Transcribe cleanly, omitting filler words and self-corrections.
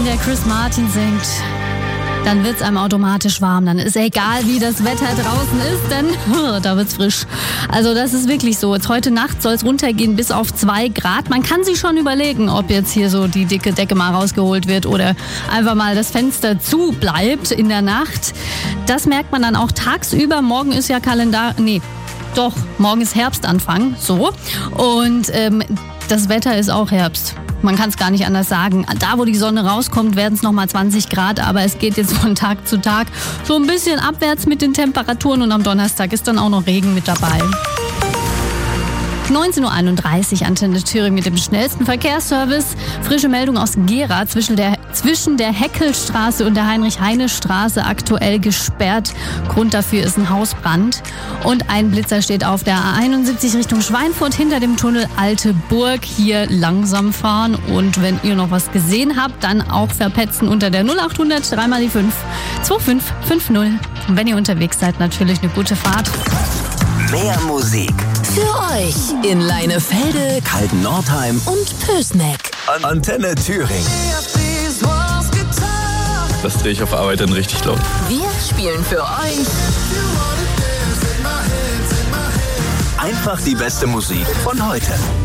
Wenn der Chris Martin singt, dann wird's einem automatisch warm. Dann ist egal, wie das Wetter draußen ist, denn da wird's frisch. Also das ist wirklich so. Jetzt heute Nacht soll es runtergehen bis auf 2 Grad. Man kann sich schon überlegen, ob jetzt hier so die dicke Decke mal rausgeholt wird oder einfach mal das Fenster zu bleibt in der Nacht. Das merkt man dann auch tagsüber. Morgen ist ja morgen ist Herbstanfang. So. Und das Wetter ist auch Herbst. Man kann es gar nicht anders sagen. Da, wo die Sonne rauskommt, werden es nochmal 20 Grad, aber es geht jetzt von Tag zu Tag so ein bisschen abwärts mit den Temperaturen und am Donnerstag ist dann auch noch Regen mit dabei. 19.31 Uhr, Antenne Thüringen mit dem schnellsten Verkehrsservice. Frische Meldung aus Gera, zwischen der Heckelstraße und der Heinrich-Heine-Straße aktuell gesperrt. Grund dafür ist ein Hausbrand. Und ein Blitzer steht auf der A71 Richtung Schweinfurt hinter dem Tunnel Alte Burg. Hier langsam fahren und wenn ihr noch was gesehen habt, dann auch verpetzen unter der 0800 3 mal die 5 2550. Und wenn ihr unterwegs seid, natürlich eine gute Fahrt. Mehr Musik für euch in Leinefelde, Kalten-Nordheim und Pößneck. Antenne Thüringen. Das drehe ich auf Arbeit dann richtig laut. Wir spielen für euch Einfach die beste Musik von heute.